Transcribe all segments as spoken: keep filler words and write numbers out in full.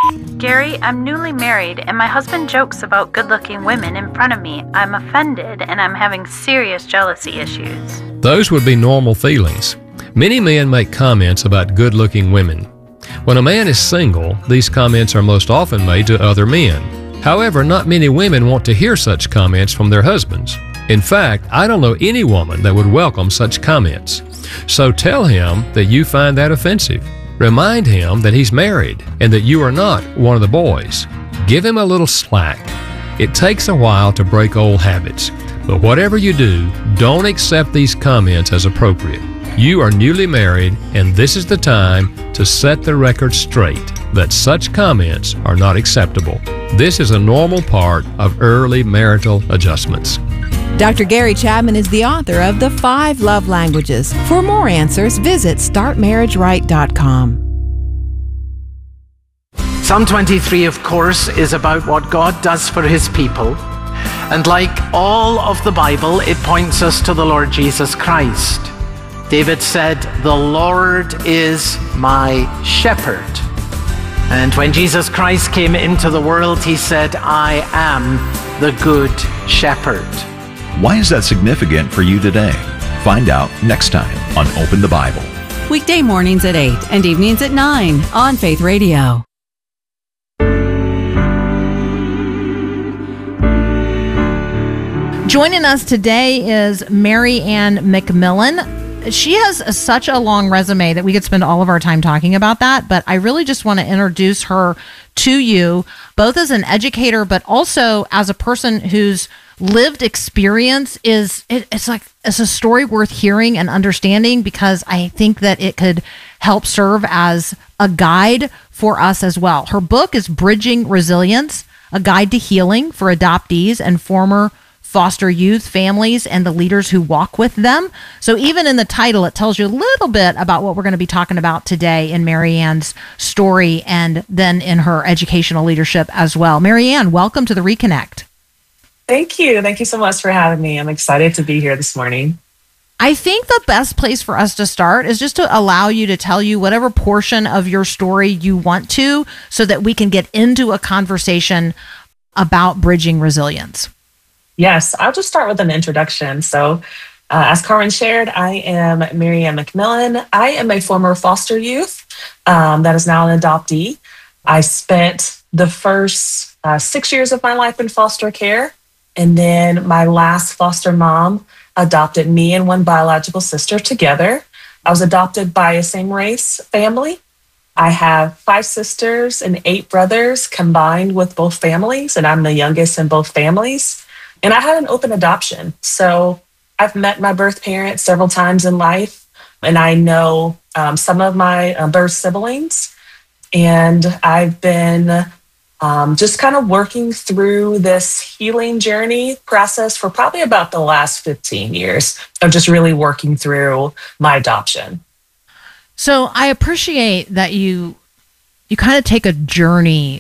Gary, I'm newly married and my husband jokes about good-looking women in front of me. I'm offended and I'm having serious jealousy issues. Those would be normal feelings. Many men make comments about good-looking women. When a man is single, these comments are most often made to other men. However, not many women want to hear such comments from their husbands. In fact, I don't know any woman that would welcome such comments. So tell him that you find that offensive. Remind him that he's married and that you are not one of the boys. Give him a little slack. It takes a while to break old habits, but whatever you do, don't accept these comments as appropriate. You are newly married, and this is the time to set the record straight that such comments are not acceptable. This is a normal part of early marital adjustments. Doctor Gary Chapman is the author of The Five Love Languages. For more answers, visit start marriage right dot com. Psalm twenty-three, of course, is about what God does for his people. And like all of the Bible, it points us to the Lord Jesus Christ. David said, "The Lord is my shepherd." And when Jesus Christ came into the world, he said, "I am the good shepherd." Why is that significant for you today? Find out next time on Open the Bible. Weekday mornings at eight and evenings at nine on Faith Radio. Joining us today is Mary Ann McMillan. She has a, such a long resume that we could spend all of our time talking about that, but I really just want to introduce her to you, both as an educator, but also as a person whose lived experience is, it, it's like, it's a story worth hearing and understanding, because I think that it could help serve as a guide for us as well. Her book is Bridging Resilience, a guide to healing for adoptees and former foster youth families and the leaders who walk with them. So even in the title, it tells you a little bit about what we're going to be talking about today in Mary Ann's story, and then in her educational leadership as well. Mary Ann, welcome to the Reconnect. Thank you. Thank you so much for having me. I'm excited to be here this morning. I think the best place for us to start is just to allow you to tell you whatever portion of your story you want to, so that we can get into a conversation about bridging resilience. Yes, I'll just start with an introduction. So uh, as Carmen shared, I am Mary Ann McMillan. I am a former foster youth um, that is now an adoptee. I spent the first uh, six years of my life in foster care. And then my last foster mom adopted me and one biological sister together. I was adopted by a same race family. I have five sisters and eight brothers combined with both families, and I'm the youngest in both families. And I had an open adoption. So I've met my birth parents several times in life, and I know um, some of my uh, birth siblings. And I've been um, just kind of working through this healing journey process for probably about the last fifteen years of just really working through my adoption. So I appreciate that you you kind of take a journey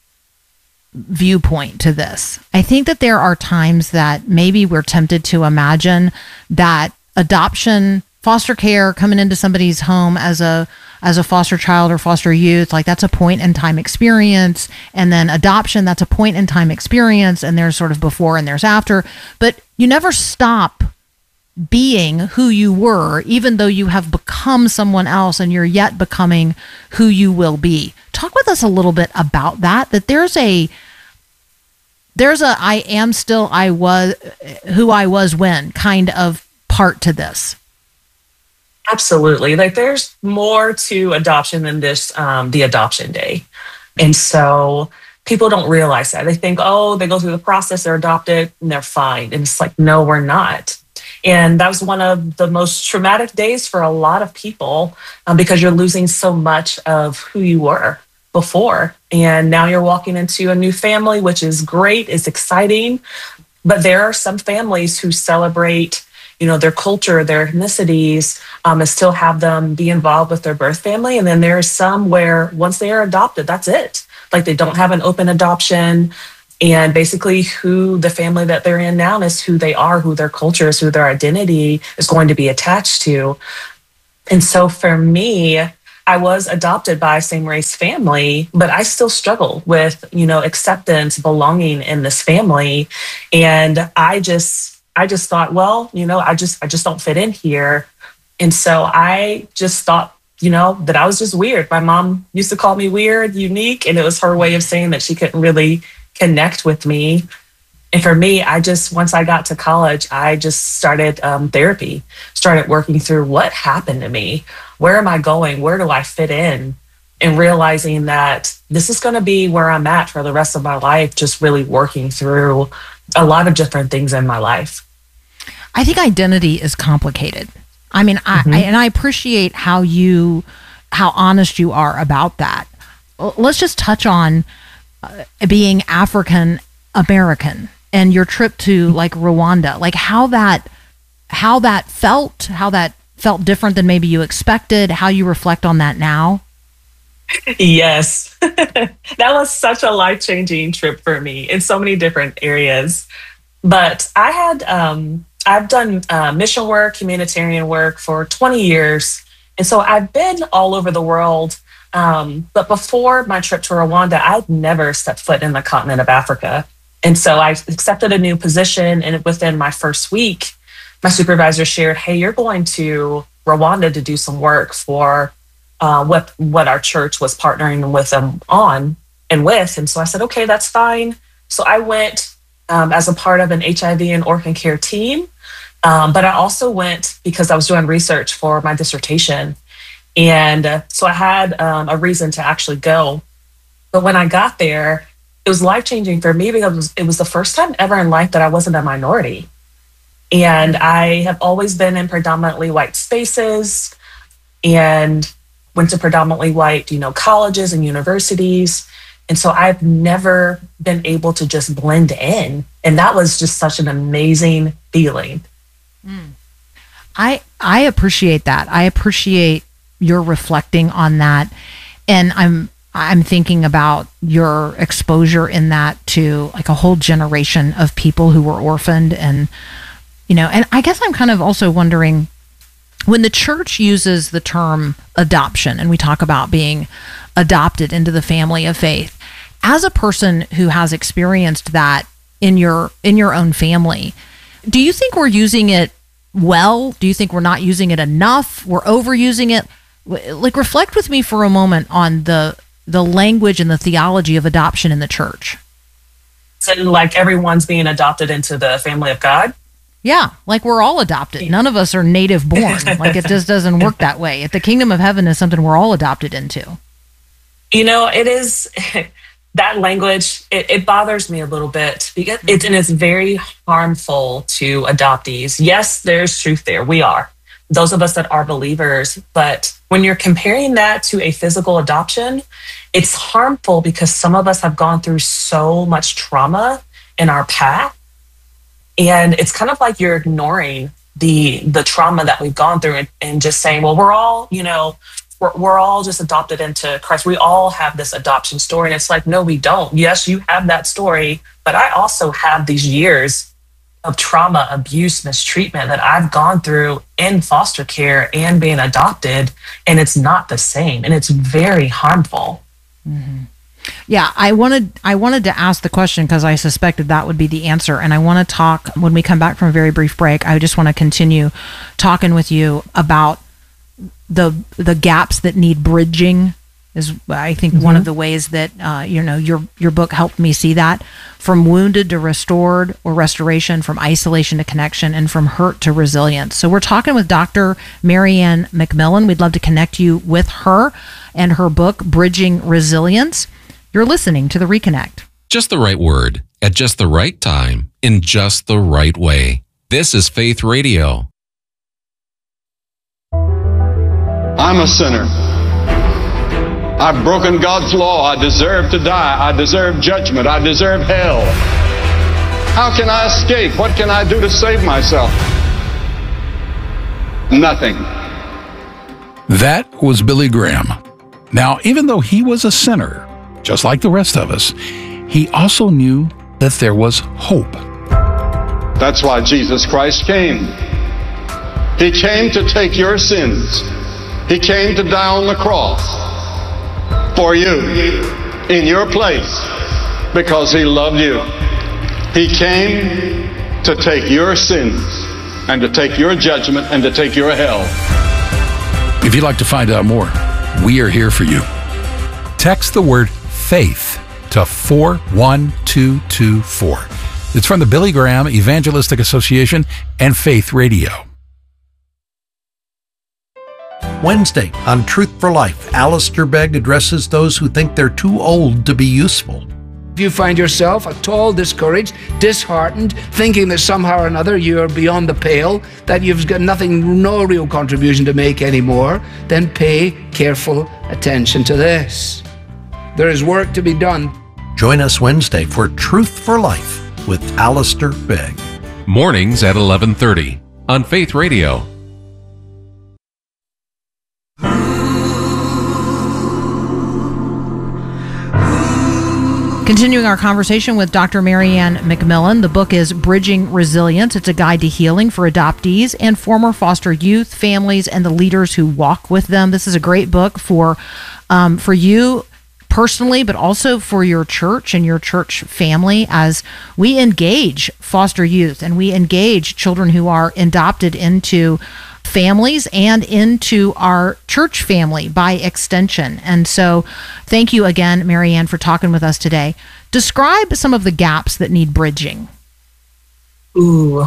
viewpoint to this. I think that there are times that maybe we're tempted to imagine that adoption, foster care, coming into somebody's home as a as a foster child or foster youth, like that's a point in time experience, and then adoption, that's a point in time experience, and there's sort of before and there's after, but you never stop being who you were, even though you have become someone else and you're yet becoming who you will be. Talk with us a little bit about that, that there's a, there's a, I am still, I was who I was when kind of part to this. Absolutely. Like there's more to adoption than this, um, the adoption day. And so people don't realize that. They think, oh, they go through the process, they're adopted and they're fine. And it's like, no, we're not. And that was one of the most traumatic days for a lot of people um, because you're losing so much of who you were before. And now you're walking into a new family, which is great, it's exciting. But there are some families who celebrate, you know, their culture, their ethnicities, um, and still have them be involved with their birth family. And then there are some where once they are adopted, that's it. Like they don't have an open adoption. And basically who the family that they're in now is who they are, who their culture is, who their identity is going to be attached to. And so for me, I was adopted by a same race family, but I still struggle with, you know, acceptance, belonging in this family. And I just, I just thought, well, you know, I just, I just don't fit in here. And so I just thought, you know, that I was just weird. My mom used to call me weird, unique, and it was her way of saying that she couldn't really connect with me. And for me, I just, once I got to college, I just started um, therapy, started working through what happened to me. Where am I going? Where do I fit in? And realizing that this is going to be where I'm at for the rest of my life, just really working through a lot of different things in my life. I think identity is complicated. I mean, mm-hmm. I, I and I appreciate how you, how honest you are about that. Let's just touch on uh, being African American and your trip to like Rwanda, like how that, how that felt, how that felt different than maybe you expected, how you reflect on that now. Yes, that was such a life-changing trip for me in so many different areas. But I had, um, I've done uh, mission work, humanitarian work for twenty years. And so I've been all over the world. Um, but before my trip to Rwanda, I'd never stepped foot in the continent of Africa. And so I accepted a new position. And within my first week, my supervisor shared, hey, you're going to Rwanda to do some work for uh, what, what our church was partnering with them on and with. And so I said, okay, that's fine. So I went um, as a part of an H I V and orphan care team. Um, but I also went because I was doing research for my dissertation. And uh, so I had um, a reason to actually go. But when I got there, it was life-changing for me because it was, it was the first time ever in life that I wasn't a minority. And I have always been in predominantly white spaces and went to predominantly white, you know, colleges and universities. And so I've never been able to just blend in. And that was just such an amazing feeling. Mm. I I appreciate that. I appreciate your reflecting on that. And I'm I'm thinking about your exposure in that to like a whole generation of people who were orphaned. And, you know, and I guess I'm kind of also wondering, when the church uses the term adoption and we talk about being adopted into the family of faith, as a person who has experienced that in your in your own family, do you think we're using it well? Do you think we're not using it enough? We're overusing it? Like, reflect with me for a moment on the the language and the theology of adoption in the church. So like everyone's being adopted into the family of God? Yeah, like we're all adopted. None of us are native born. Like it just doesn't work that way. If the kingdom of heaven is something we're all adopted into. You know, it is... That language, it, it bothers me a little bit because it's, and it's very harmful to adoptees. Yes, there's truth there. We are. Those of us that are believers. But when you're comparing that to a physical adoption, it's harmful because some of us have gone through so much trauma in our path. And it's kind of like you're ignoring the the trauma that we've gone through and, and just saying, well, we're all, you know, We're, we're all just adopted into Christ. We all have this adoption story. And it's like, no, we don't. Yes, you have that story, but I also have these years of trauma, abuse, mistreatment that I've gone through in foster care and being adopted. And it's not the same. And it's very harmful. Mm-hmm. Yeah, I wanted I wanted to ask the question because I suspected that would be the answer. And I want to talk, when we come back from a very brief break, I just want to continue talking with you about the the gaps that need bridging is, I think, mm-hmm. one of the ways that uh, you know your your book helped me see that, from wounded to restored or restoration, from isolation to connection, and from hurt to resilience. So we're talking with Doctor Marianne McMillan. We'd love to connect you with her and her book, Bridging Resilience. You're listening to The Reconnect. Just the right word at just the right time in just the right way. This is Faith Radio. I'm a sinner. I've broken God's law. I deserve to die. I deserve judgment. I deserve hell. How can I escape? What can I do to save myself? Nothing. That was Billy Graham. Now, even though he was a sinner, just like the rest of us, he also knew that there was hope. That's why Jesus Christ came. He came to take your sins. He came to die on the cross for you, in your place, because he loved you. He came to take your sins and to take your judgment and to take your hell. If you'd like to find out more, we are here for you. Text the word FAITH to four one two two four. It's from the Billy Graham Evangelistic Association and Faith Radio. Wednesday on Truth for Life, Alistair Begg addresses those who think they're too old to be useful. If you find yourself at all discouraged, disheartened, thinking that somehow or another you're beyond the pale, that you've got nothing, no real contribution to make anymore, then pay careful attention to this. There is work to be done. Join us Wednesday for Truth for Life with Alistair Begg. Mornings at eleven thirty on Faith Radio. Continuing our conversation with Doctor Marianne McMillan, the book is Bridging Resilience. It's a guide to healing for adoptees and former foster youth, families, and the leaders who walk with them. This is a great book for um, for you personally, but also for your church and your church family as we engage foster youth and we engage children who are adopted into families and into our church family by extension. And so thank you again, Marianne, for talking with us today. Describe some of the gaps that need bridging. Ooh.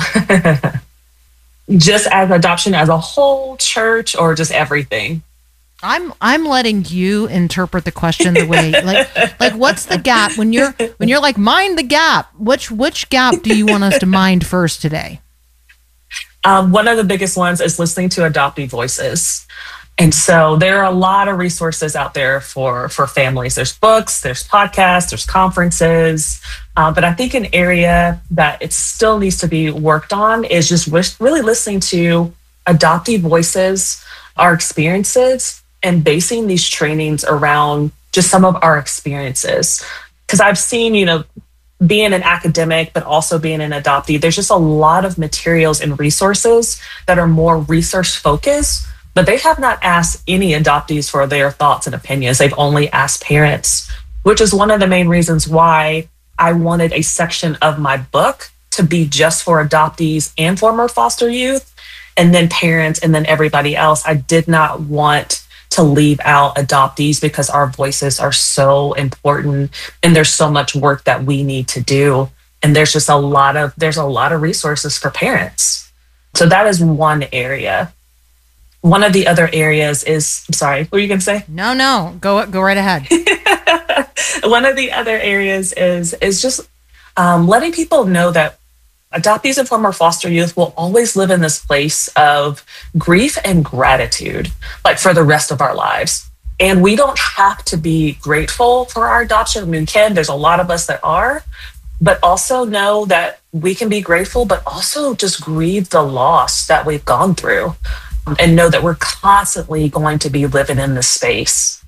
Just as adoption as a whole, church, or just everything? I'm I'm letting you interpret the question the way like like what's the gap when you're when you're like mind the gap? Which which gap do you want us to mind first today? Um, one of the biggest ones is listening to adoptee voices. And so there are a lot of resources out there for, for families. There's books, there's podcasts, there's conferences. Uh, but I think an area that it still needs to be worked on is just wish, really listening to adoptee voices, our experiences, and basing these trainings around just some of our experiences. Because I've seen, you know, being an academic, but also being an adoptee, there's just a lot of materials and resources that are more research focused, but they have not asked any adoptees for their thoughts and opinions. They've only asked parents, which is one of the main reasons why I wanted a section of my book to be just for adoptees and former foster youth, and then parents, and then everybody else. I did not want to leave out adoptees because our voices are so important and there's so much work that we need to do. And there's just a lot of, there's a lot of resources for parents. So that is one area. One of the other areas is, I'm sorry, what were you going to say? No, no, go go right ahead. One of the other areas is, is just um, letting people know that adoptees and former foster youth will always live in this place of grief and gratitude, like for the rest of our lives. And we don't have to be grateful for our adoption. I mean, Ken, there's a lot of us that are, but also know that we can be grateful, but also just grieve the loss that we've gone through and know that we're constantly going to be living in this space.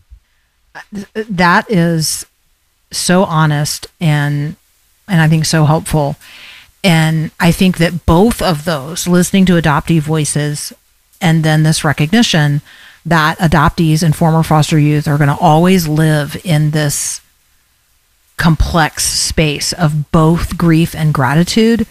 That is so honest and and I think so helpful. And I think that both of those, listening to adoptee voices and then this recognition that adoptees and former foster youth are going to always live in this complex space of both grief and gratitude,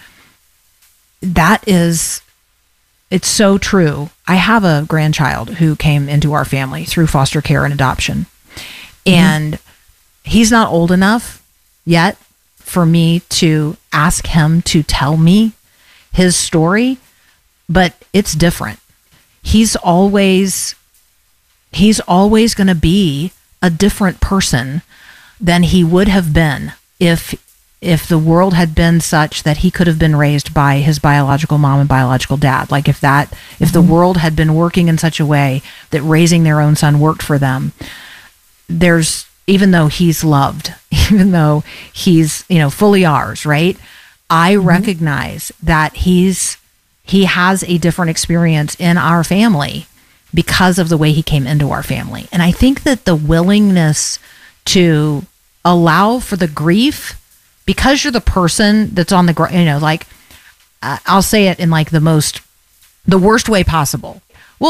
that is, it's so true. I have a grandchild who came into our family through foster care and adoption. And mm-hmm. he's not old enough yet for me to ask him to tell me his story, but it's different. He's always, he's always going to be a different person than he would have been if, if the world had been such that he could have been raised by his biological mom and biological dad. Like if that, if the world had been working in such a way that raising their own son worked for them, there's, even though he's loved, even though he's, you know, fully ours, right? I mm-hmm. recognize that he's, he has a different experience in our family because of the way he came into our family. And I think that the willingness to allow for the grief, because you're the person that's on the ground, you know, like, uh, I'll say it in like the most, the worst way possible. Well,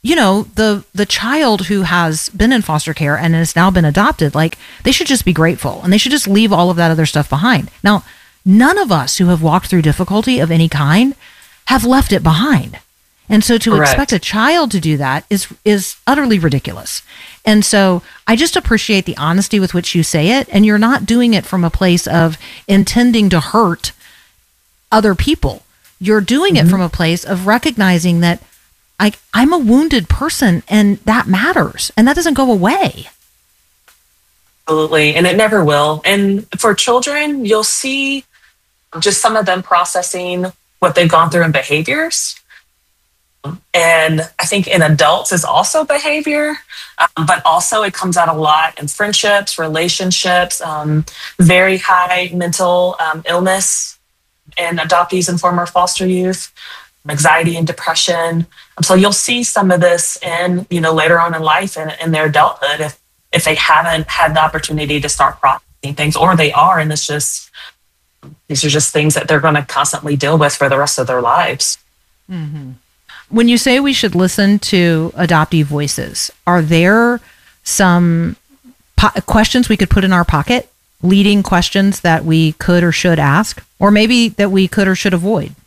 you know, the the child who has been in foster care and has now been adopted, like, they should just be grateful and they should just leave all of that other stuff behind. Now, none of us who have walked through difficulty of any kind have left it behind. And so to Correct. expect a child to do that is is utterly ridiculous. And so I just appreciate the honesty with which you say it, and you're not doing it from a place of intending to hurt other people. You're doing mm-hmm. it from a place of recognizing that I, I'm a wounded person, and that matters, and that doesn't go away. Absolutely, and it never will. And for children, you'll see just some of them processing what they've gone through in behaviors. And I think in adults is also behavior, um, but also it comes out a lot in friendships, relationships, um, very high mental um, illness in adoptees and former foster youth, anxiety and depression. Um, so you'll see some of this in, you know, later on in life and in their adulthood if, if they haven't had the opportunity to start processing things, or they are, and it's just, these are just things that they're going to constantly deal with for the rest of their lives. Mm-hmm. When you say we should listen to adoptee voices, are there some po- questions we could put in our pocket, leading questions that we could or should ask, or maybe that we could or should avoid?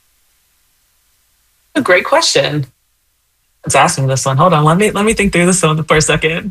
A great question. Let's ask me this one. Hold on, let me let me think through this one for a second.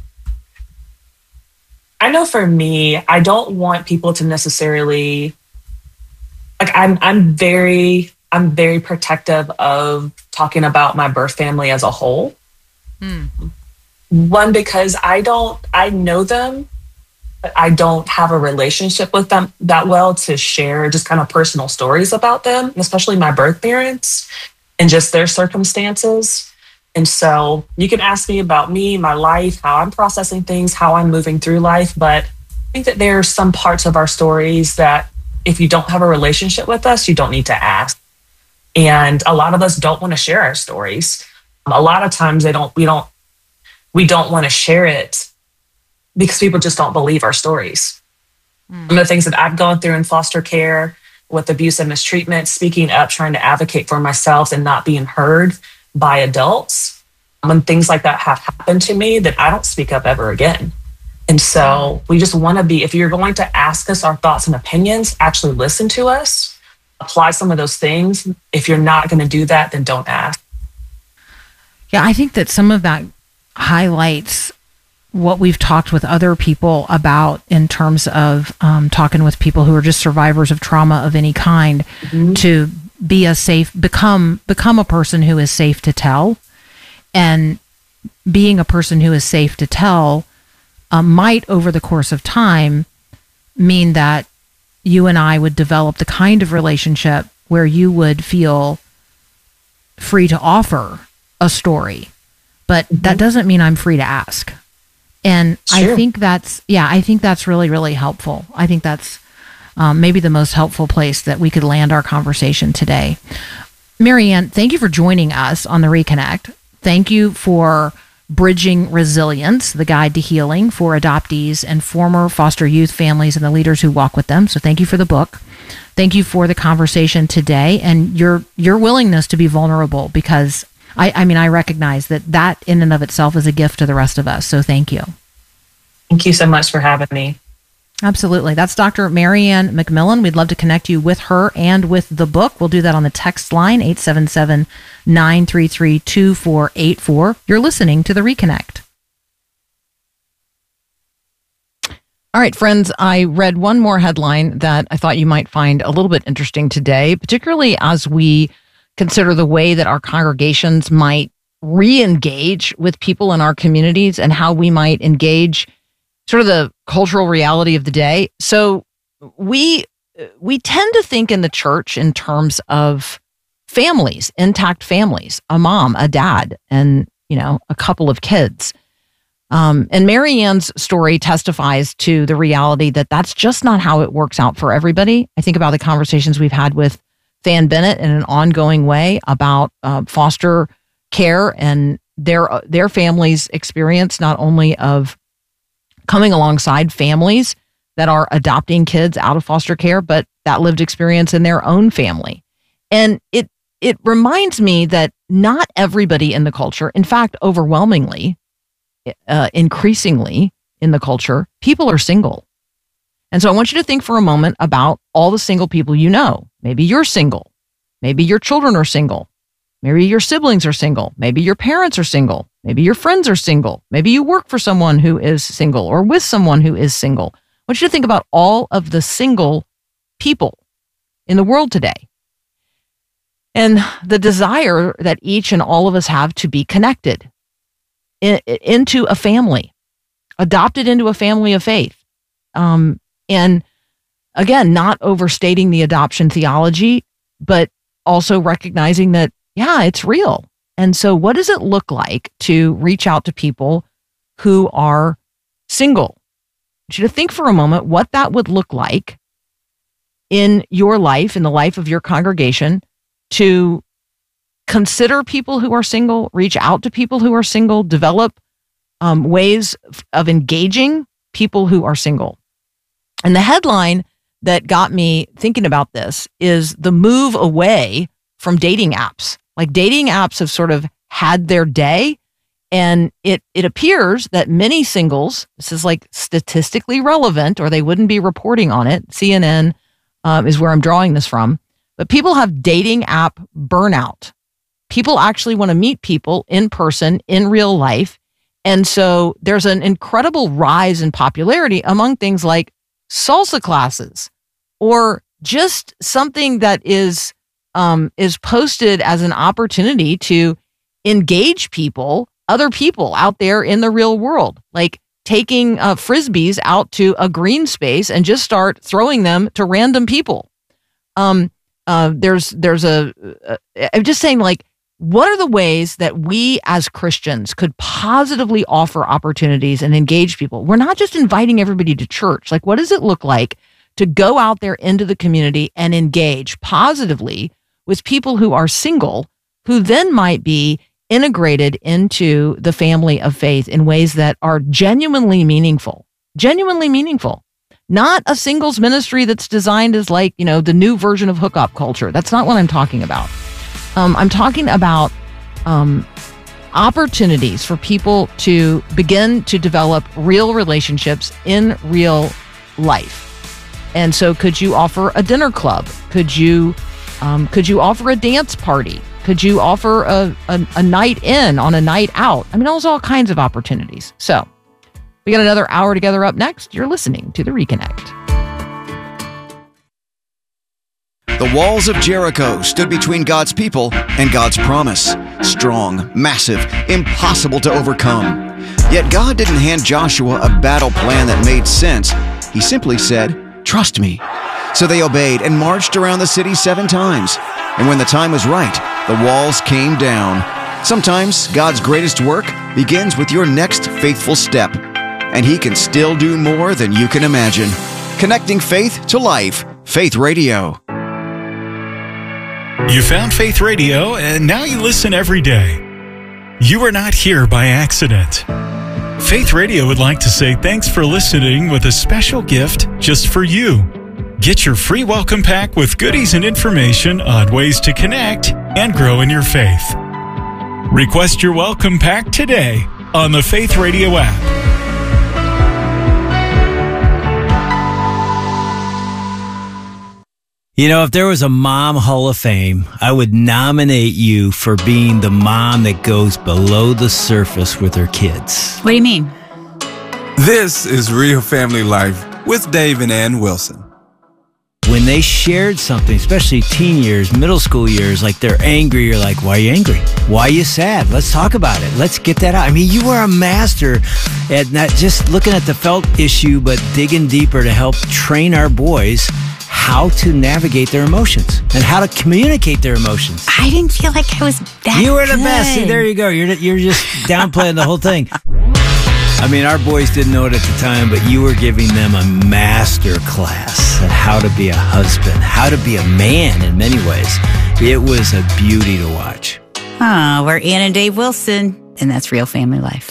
I know for me, I don't want people to necessarily, like, I'm I'm very I'm very protective of talking about my birth family as a whole. Mm. One, because I don't, I know them, but I don't have a relationship with them that well to share just kind of personal stories about them, especially my birth parents and just their circumstances. And so you can ask me about me, my life, how I'm processing things, how I'm moving through life. But I think that there are some parts of our stories that if you don't have a relationship with us, you don't need to ask. And a lot of us don't want to share our stories. A lot of times they don't, we don't, we don't want to share it because people just don't believe our stories. Mm. Some of the things that I've gone through in foster care with abuse and mistreatment, speaking up, trying to advocate for myself and not being heard by adults. When things like that have happened to me, then I don't speak up ever again. And so we just want to be, if you're going to ask us our thoughts and opinions, actually listen to us. Apply some of those things. If you're not going to do that, then don't ask. Yeah, I think that some of that highlights what we've talked with other people about in terms of um, talking with people who are just survivors of trauma of any kind, mm-hmm. to be a safe, become become a person who is safe to tell. And being a person who is safe to tell uh, might, over the course of time, mean that you and I would develop the kind of relationship where you would feel free to offer a story, but mm-hmm. that doesn't mean I'm free to ask. And sure. I think that's, yeah, I think that's really, really helpful. I think that's um, maybe the most helpful place that we could land our conversation today. Marianne, thank you for joining us on the Reconnect. Thank you for Bridging Resilience, the Guide to Healing for Adoptees and Former Foster Youth Families and the Leaders Who Walk with Them. So thank you for the book. Thank you for the conversation today and your your willingness to be vulnerable, because I, I mean, I recognize that that in and of itself is a gift to the rest of us. So thank you. Thank you so much for having me. Absolutely. That's Doctor Marianne McMillan. We'd love to connect you with her and with the book. We'll do that on the text line, eight seven seven, nine three three, two four eight four. You're listening to The Reconnect. All right, friends, I read one more headline that I thought you might find a little bit interesting today, particularly as we consider the way that our congregations might re-engage with people in our communities and how we might engage sort of the cultural reality of the day. So we we tend to think in the church in terms of families, intact families, a mom, a dad, and, you know, a couple of kids. Um, and Marianne's story testifies to the reality that that's just not how it works out for everybody. I think about the conversations we've had with Fan Bennett in an ongoing way about uh, foster care and their their family's experience, not only of coming alongside families that are adopting kids out of foster care, but that lived experience in their own family. And it it reminds me that not everybody in the culture, in fact, overwhelmingly, uh, increasingly in the culture, people are single. And so I want you to think for a moment about all the single people you know. Maybe you're single. Maybe your children are single. Maybe your siblings are single. Maybe your parents are single. Maybe your friends are single. Maybe you work for someone who is single or with someone who is single. I want you to think about all of the single people in the world today and the desire that each and all of us have to be connected in, into a family, adopted into a family of faith. Um, and again, not overstating the adoption theology, but also recognizing that, yeah, it's real. And so what does it look like to reach out to people who are single? I want you to think for a moment what that would look like in your life, in the life of your congregation, to consider people who are single, reach out to people who are single, develop um, ways of engaging people who are single. And the headline that got me thinking about this is the move away from dating apps. Like dating apps have sort of had their day, and it it appears that many singles, this is like statistically relevant, or they wouldn't be reporting on it. C N N um, is where I'm drawing this from. But people have dating app burnout. People actually want to meet people in person, in real life. And so there's an incredible rise in popularity among things like salsa classes, or just something that is um, is posted as an opportunity to engage people, other people out there in the real world, like taking uh, frisbees out to a green space and just start throwing them to random people. Um, uh, there's there's a, a I'm just saying, like, what are the ways that we as Christians could positively offer opportunities and engage people? We're not just inviting everybody to church. Like, what does it look like to go out there into the community and engage positively with people who are single, who then might be integrated into the family of faith in ways that are genuinely meaningful, genuinely meaningful, not a singles ministry that's designed as, like, you know, the new version of hookup culture. That's not what I'm talking about. Um, I'm talking about um, opportunities for people to begin to develop real relationships in real life. And so could you offer a dinner club? Could you um, could you offer a dance party? Could you offer a, a, a night in on a night out? I mean, those are all kinds of opportunities. So we got another hour together up next. You're listening to The Reconnect. The walls of Jericho stood between God's people and God's promise. Strong, massive, impossible to overcome. Yet God didn't hand Joshua a battle plan that made sense. He simply said, "Trust me." So they obeyed and marched around the city seven times. And when the time was right, the walls came down. Sometimes God's greatest work begins with your next faithful step. And He can still do more than you can imagine. Connecting faith to life. Faith Radio. You found Faith Radio, and now you listen every day. You are not here by accident. Faith Radio would like to say thanks for listening with a special gift just for you. Get your free welcome pack with goodies and information on ways to connect and grow in your faith. Request your welcome pack today on the Faith Radio app. You know, if there was a Mom Hall of Fame, I would nominate you for being the mom that goes below the surface with her kids. What do you mean? This is Real Family Life with Dave and Ann Wilson. When they shared something, especially teen years, middle school years, like they're angry, you're like, why are you angry? Why are you sad? Let's talk about it. Let's get that out. I mean, you are a master at not just looking at the felt issue, but digging deeper to help train our boys how to navigate their emotions and how to communicate their emotions. I didn't feel like I was that You were the good. best. See, there you go. You're you're just downplaying the whole thing. I mean, our boys didn't know it at the time, but you were giving them a master class at how to be a husband, how to be a man in many ways. It was a beauty to watch. Oh, we're Ann and Dave Wilson, and that's Real Family Life.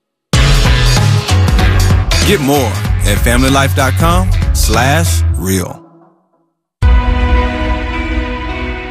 Get more at familylife.com slash real. I've got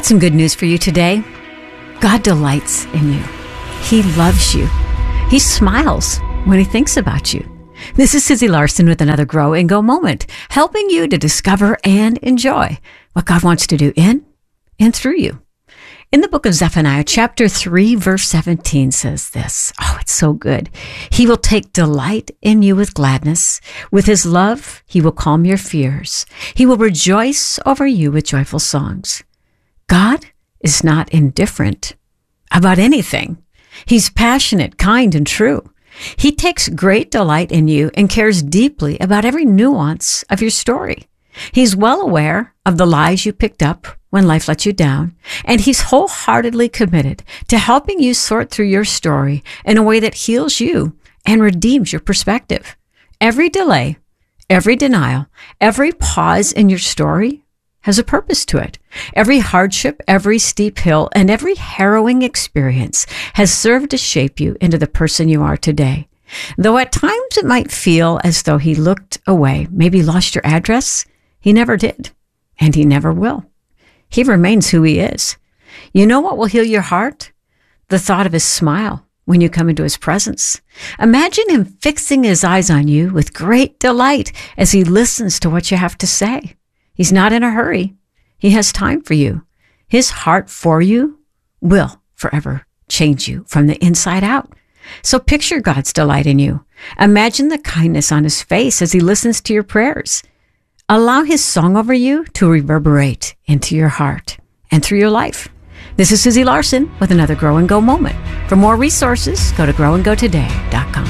some good news for you today. God delights in you. He loves you. He smiles when he thinks about you. This is Susie Larson with another Grow and Go moment, helping you to discover and enjoy what God wants to do in and through you. In the book of Zephaniah, chapter three, verse seventeen says this. Oh, it's so good. He will take delight in you with gladness. With his love, he will calm your fears. He will rejoice over you with joyful songs. God is not indifferent about anything. He's passionate, kind, and true. He takes great delight in you and cares deeply about every nuance of your story. He's well aware of the lies you picked up when life let you down, and he's wholeheartedly committed to helping you sort through your story in a way that heals you and redeems your perspective. Every delay, every denial, every pause in your story has a purpose to it. Every hardship, every steep hill, and every harrowing experience has served to shape you into the person you are today. Though at times it might feel as though he looked away, maybe lost your address, he never did, and he never will. He remains who he is. You know what will heal your heart? The thought of his smile when you come into his presence. Imagine him fixing his eyes on you with great delight as he listens to what you have to say. He's not in a hurry. He has time for you. His heart for you will forever change you from the inside out. So picture God's delight in you. Imagine the kindness on his face as he listens to your prayers. Allow his song over you to reverberate into your heart and through your life. This is Susie Larson with another Grow and Go moment. For more resources, go to grow and go today dot com.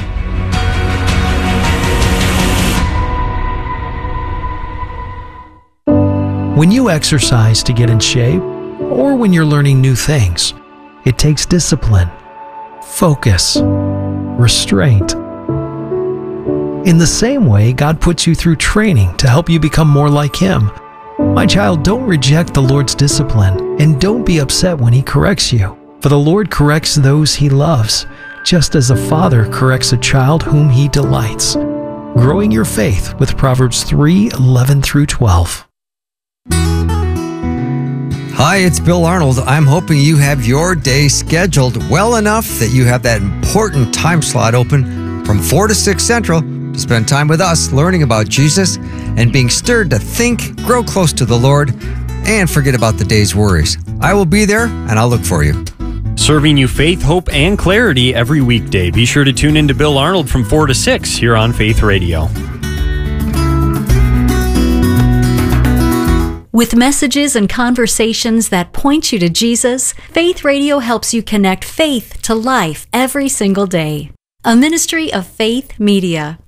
When you exercise to get in shape, or when you're learning new things, it takes discipline, focus, restraint. In the same way, God puts you through training to help you become more like him. My child, don't reject the Lord's discipline, and don't be upset when he corrects you. For the Lord corrects those he loves, just as a father corrects a child whom he delights. Growing your faith with Proverbs three, eleven through twelve. Hi, it's Bill Arnold. I'm hoping you have your day scheduled well enough that you have that important time slot open from four to six Central to spend time with us learning about Jesus and being stirred to think, grow close to the Lord, and forget about the day's worries. I will be there, and I'll look for you. Serving you faith, hope, and clarity every weekday. Be sure to tune in to Bill Arnold from four to six here on Faith Radio. With messages and conversations that point you to Jesus, Faith Radio helps you connect faith to life every single day. A ministry of Faith Media.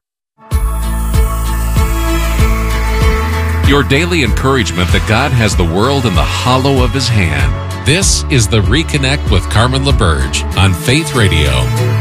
Your daily encouragement that God has the world in the hollow of his hand. This is the Reconnect with Carmen LaBerge on Faith Radio.